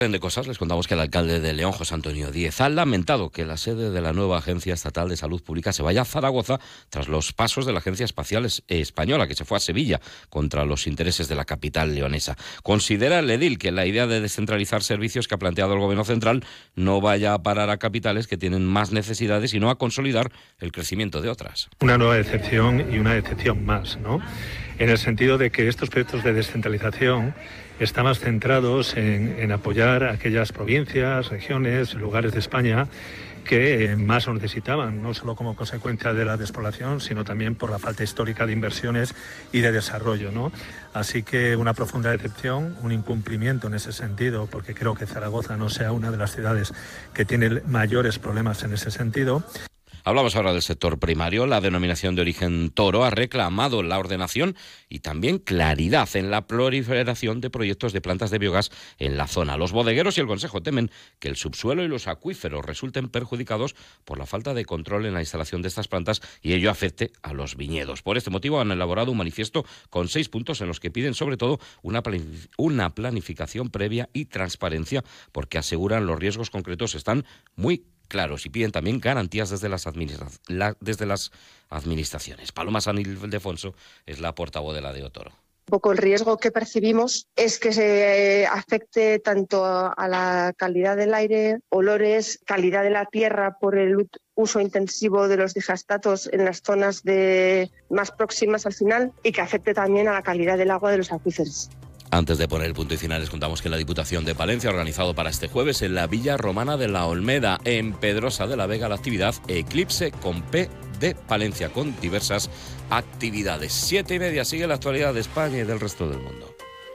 De cosas, les contamos que el alcalde de León, José Antonio Díez, ha lamentado que la sede de la nueva Agencia Estatal de Salud Pública se vaya a Zaragoza tras los pasos de la Agencia Espacial Española, que se fue a Sevilla contra los intereses de la capital leonesa. Considera el edil que la idea de descentralizar servicios que ha planteado el Gobierno central no vaya a parar a capitales que tienen más necesidades, sino a consolidar el crecimiento de otras. Una nueva decepción y una decepción más, ¿no? En el sentido de que estos proyectos de descentralización están más centrados en apoyar a aquellas provincias, regiones, lugares de España que más lo necesitaban, no solo como consecuencia de la despoblación, sino también por la falta histórica de inversiones y de desarrollo, ¿no? Así que una profunda decepción, un incumplimiento en ese sentido, porque creo que Zaragoza no sea una de las ciudades que tiene mayores problemas en ese sentido. Hablamos ahora del sector primario. La denominación de origen Toro ha reclamado la ordenación y también claridad en la proliferación de proyectos de plantas de biogás en la zona. Los bodegueros y el Consejo temen que el subsuelo y los acuíferos resulten perjudicados por la falta de control en la instalación de estas plantas y ello afecte a los viñedos. Por este motivo han elaborado un manifiesto con 6 puntos en los que piden sobre todo una planificación previa y transparencia, porque aseguran los riesgos concretos están muy claros y piden también garantías desde las administraciones. Paloma San Ildefonso es la portavoz de la de Otoro. Un poco el riesgo que percibimos es que se afecte tanto a la calidad del aire, olores, calidad de la tierra por el uso intensivo de los digestatos en las zonas más próximas al final, y que afecte también a la calidad del agua de los acuíferos. Antes de poner el punto y final, les contamos que la Diputación de Palencia ha organizado para este jueves en la Villa Romana de la Olmeda, en Pedrosa de la Vega, la actividad Eclipse con P de Palencia, con diversas actividades. 7:30, sigue la actualidad de España y del resto del mundo.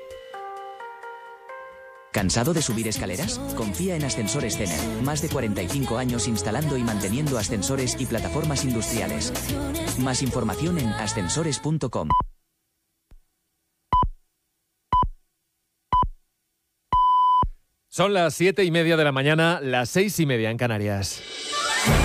¿Cansado de subir escaleras? Confía en Ascensores Cener. Más de 45 años instalando y manteniendo ascensores y plataformas industriales. Más información en ascensores.com. Son las 7:30 de la mañana, las 6:30 en Canarias.